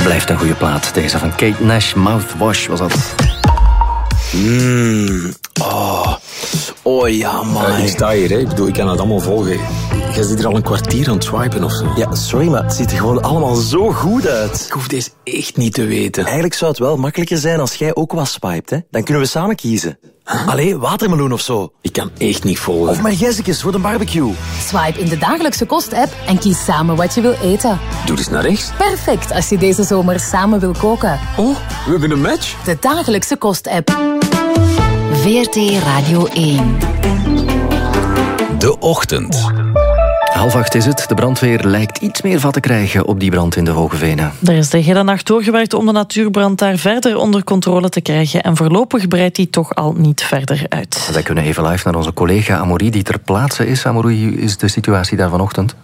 Blijft een goede plaat. Deze van Kate Nash, Mouthwash was dat. Oh ja, man. Ik sta hier, hè. Ik kan het allemaal volgen. Jij zit hier al een kwartier aan het swipen of zo. Ja, sorry, maar het ziet er gewoon allemaal zo goed uit. Ik hoef deze echt niet te weten. Eigenlijk zou het wel makkelijker zijn als jij ook wat swipet, hè. Dan kunnen we samen kiezen. Allee, watermeloen of zo. Ik kan echt niet volgen. Of margezekes voor de barbecue. Swipe in de dagelijkse kost-app en kies samen wat je wil eten. Doe eens naar rechts. Perfect als je deze zomer samen wil koken. Oh, we hebben een match. De dagelijkse kost-app. VRT Radio 1. De Ochtend. 7:30 is het. De brandweer lijkt iets meer vat te krijgen op die brand in de Hoge Venen. Er is de hele nacht doorgewerkt om de natuurbrand daar verder onder controle te krijgen. En voorlopig breidt die toch al niet verder uit. Wij kunnen even live naar onze collega Amaury, die ter plaatse is. Amaury, hoe is de situatie daar vanochtend?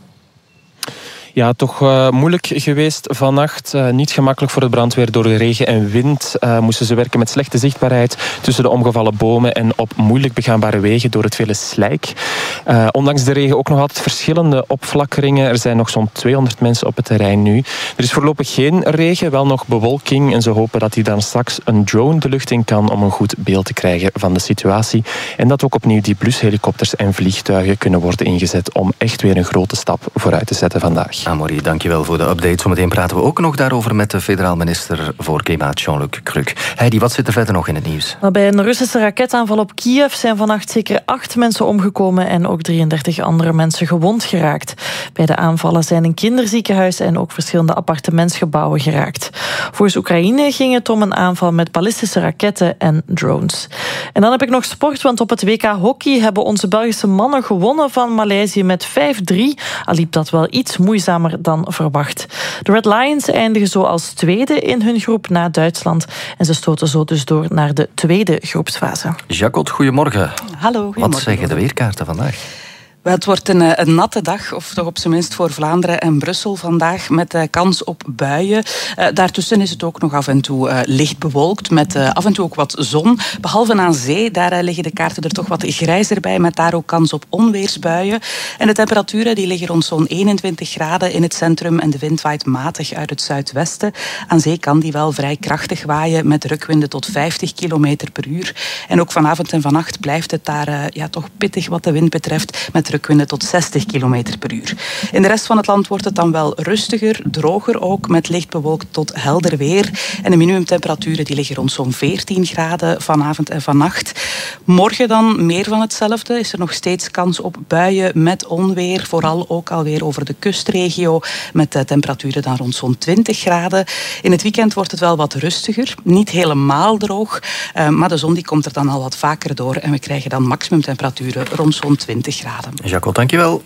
Ja, toch moeilijk geweest vannacht. Niet gemakkelijk voor het brandweer. Door de regen en wind moesten ze werken met slechte zichtbaarheid tussen de omgevallen bomen en op moeilijk begaanbare wegen door het vele slijk. Ondanks de regen ook nog altijd verschillende opflakkeringen. Er zijn nog zo'n 200 mensen op het terrein nu. Er is voorlopig geen regen, wel nog bewolking. En ze hopen dat hij dan straks een drone de lucht in kan om een goed beeld te krijgen van de situatie. En dat ook opnieuw die blushelikopters en vliegtuigen kunnen worden ingezet om echt weer een grote stap vooruit te zetten vandaag. Amaury, dankjewel voor de update. Zometeen praten we ook nog daarover met de federaal minister voor Klimaat, Jean-Luc Kruk. Heidi, wat zit er verder nog in het nieuws? Bij een Russische raketaanval op Kiev zijn vannacht zeker 8 mensen omgekomen en ook 33 andere mensen gewond geraakt. Bij de aanvallen zijn een kinderziekenhuis en ook verschillende appartementsgebouwen geraakt. Volgens Oekraïne ging het om een aanval met ballistische raketten en drones. En dan heb ik nog sport, want op het WK hockey hebben onze Belgische mannen gewonnen van Maleisië met 5-3. Al liep dat wel iets moeizamer dan verwacht. De Red Lions eindigen zo als tweede in hun groep na Duitsland. En ze stoten zo dus door naar de tweede groepsfase. Jacot, goedemorgen. Hallo, goedemorgen. Wat zeggen de weerkaarten vandaag? Het wordt een natte dag, of toch op zijn minst voor Vlaanderen en Brussel vandaag, met kans op buien. Daartussen is het ook nog af en toe licht bewolkt, met af en toe ook wat zon. Behalve aan zee, daar liggen de kaarten er toch wat grijzer bij, met daar ook kans op onweersbuien. En de temperaturen die liggen rond zo'n 21 graden in het centrum en de wind waait matig uit het zuidwesten. Aan zee kan die wel vrij krachtig waaien, met rukwinden tot 50 km per uur. En ook vanavond en vannacht blijft het daar toch pittig wat de wind betreft, met rukwinden tot 60 km per uur. In de rest van het land wordt het dan wel rustiger, droger ook, met licht bewolkt tot helder weer. En de minimumtemperaturen die liggen rond zo'n 14 graden vanavond en vannacht. Morgen dan meer van hetzelfde. Is er nog steeds kans op buien met onweer, vooral ook alweer over de kustregio, met temperaturen dan rond zo'n 20 graden. In het weekend wordt het wel wat rustiger, niet helemaal droog, maar de zon die komt er dan al wat vaker door en we krijgen dan maximumtemperaturen rond zo'n 20 graden. Jacot, dankjewel.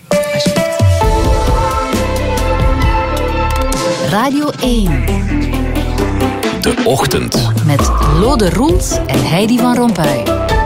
Radio 1. De Ochtend. Met Lode Roels en Heidi van Rompuy.